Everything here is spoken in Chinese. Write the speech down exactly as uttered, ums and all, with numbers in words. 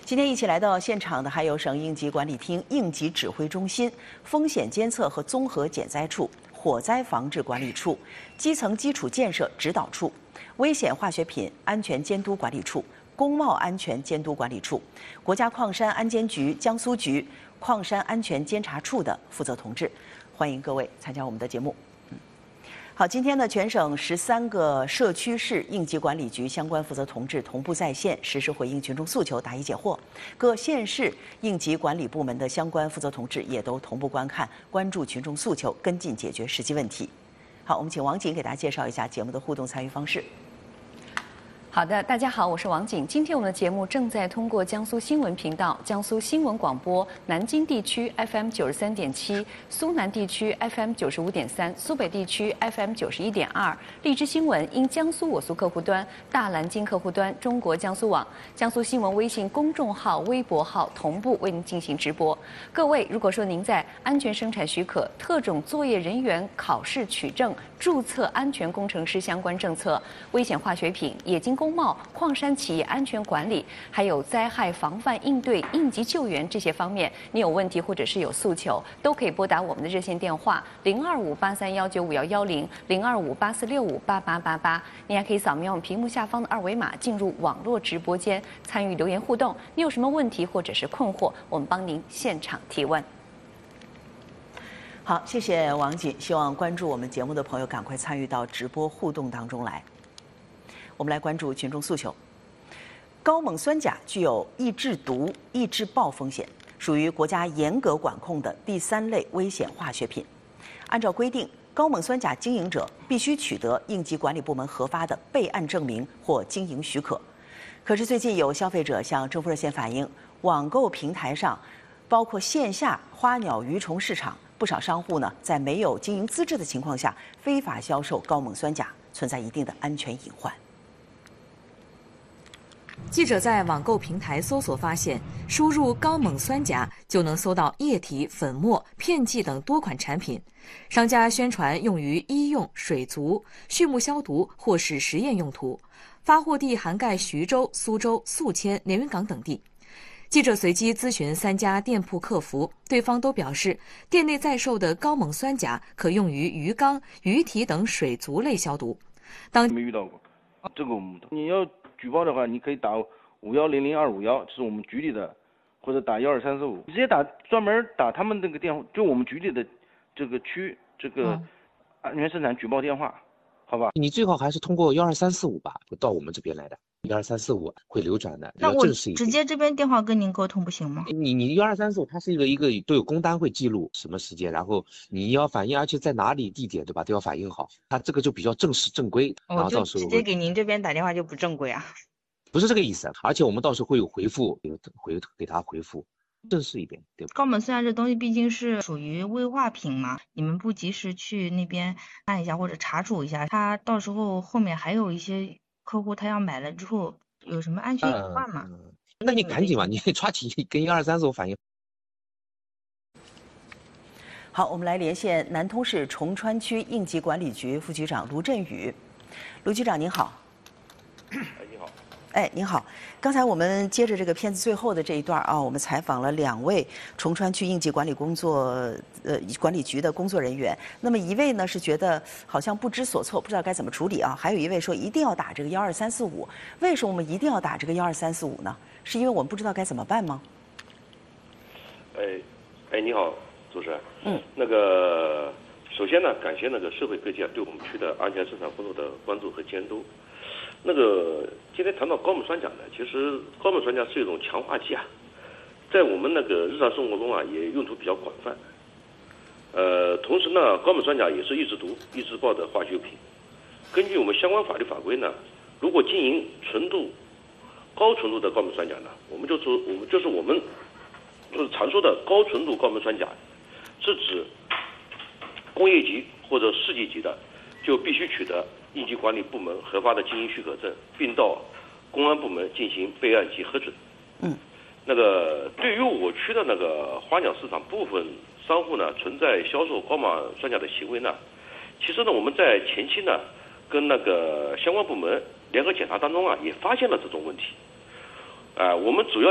今天一起来到现场的还有省应急管理厅应急指挥中心、风险监测和综合减灾处、火灾防治管理处、基层基础建设指导处、危险化学品安全监督管理处、工贸安全监督管理处、国家矿山安监局江苏局矿山安全监察处的负责同志，欢迎各位参加我们的节目。好，今天呢，全省十三个社区市应急管理局相关负责同志同步在线，实时回应群众诉求，答疑解惑。各县市应急管理部门的相关负责同志也都同步观看，关注群众诉求，跟进解决实际问题。好，我们请王景给大家介绍一下节目的互动参与方式。 好的，大家好，我是王景。今天我们的节目正在通过江苏新闻频道、江苏新闻广播、南京地区 F M 九十三点七、苏南地区 F M 九十五点三、苏北地区 F M 九十一点二、荔枝新闻因江苏我苏客户端、大蓝鲸客户端、中国江苏网、江苏新闻微信公众号、微博号同步为您进行直播。各位，如果说您在安全生产许可、特种作业人员考试取证、注册安全工程师相关政策、危险化学品、冶金工贸、矿山企业安全管理，还有灾害防范应对、应急救援这些方面，你有问题或者是有诉求，都可以拨打我们的热线电话零二五八三幺九五幺幺零、零二五八四六五八八八八。你还可以扫描我们屏幕下方的二维码，进入网络直播间参与留言互动。你有什么问题或者是困惑，我们帮您现场提问。 好，谢谢王景，希望关注我们节目的朋友赶快参与到直播互动当中来。我们来关注群众诉求。高锰酸钾具有易制毒、易制爆风险，属于国家严格管控的第三类危险化学品。按照规定，高锰酸钾经营者必须取得应急管理部门核发的备案证明或经营许可。可是最近有消费者向政府热线反映，网购平台上，包括线下花鸟鱼虫市场，不少商户呢在没有经营资质的情况下，非法销售高锰酸钾，存在一定的安全隐患。 记者在网购平台搜索发现，输入高锰酸钾就能搜到液体、粉末、片剂等多款产品。商家宣传用于医用、水族、畜牧消毒或是实验用途，发货地涵盖徐州、苏州、宿迁、连云港等地。记者随机咨询三家店铺客服，对方都表示，店内在售的高锰酸钾可用于鱼缸、鱼体等水族类消毒。当没遇到过，这个我们你要举报的话，你可以打五幺零零二五幺，这是我们局里的，或者打幺二三四五，直接打专门打他们那个电话，就我们局里的这个区这个安全生产举报电话，好吧？ 你最好还是通过幺二三四五吧，到我们这边来的。幺二三四五会流转的， 那我直接这边电话跟您沟通不行吗？ 你你幺二三四五它是一个一个都有工单会记录什么时间，然后你要反映，而且在哪里地点对吧，都要反映好，它这个就比较正式正规。然后到时候直接给您这边打电话就不正规啊？ 不是这个意思，而且我们到时候会有回复，回给他回复，正式一点，对吧？ 高锰酸钾这东西毕竟是属于危化品嘛，你们不及时去那边看一下或者查处一下，他到时候后面还有一些客户他要买了之后有什么安全隐患吗？ 嗯嗯、那你赶紧吧，你抓紧跟幺二三四五反映。 好，我们来连线南通市崇川区应急管理局副局长卢振宇。卢局长您好。 哎，你好。 哎，您好。刚才我们接着这个片子最后的这一段啊，我们采访了两位崇川区应急管理工作呃管理局的工作人员。那么一位呢是觉得好像不知所措，不知道该怎么处理啊；还有一位说一定要打这个幺二三四五。为什么我们一定要打这个幺二三四五呢？是因为我们不知道该怎么办吗？ 哎，哎，你好，主持人。 嗯。 那个，首先呢，感谢那个社会各界对我们区的安全生产工作的关注和监督。那个今天谈到高锰酸钾呢，其实高锰酸钾是一种强化剂啊，在我们那个日常生活中啊，也用途比较广泛。呃，同时呢，高锰酸钾也是易制毒、易制爆的化学品。根据我们相关法律法规呢，如果经营纯度高纯度的高锰酸钾呢，我们就说我们就是我们就是常说的高纯度高锰酸钾，是指工业级或者市级级的，就必须取得应急管理部门核发的经营许可证，并到公安部门进行备案及核准。 嗯， 那个对于我区的那个花鸟市场部分商户呢，存在销售高锰酸钾的行为呢，其实呢，我们在前期呢，跟那个相关部门联合检查当中啊，也发现了这种问题。啊、呃，我们主要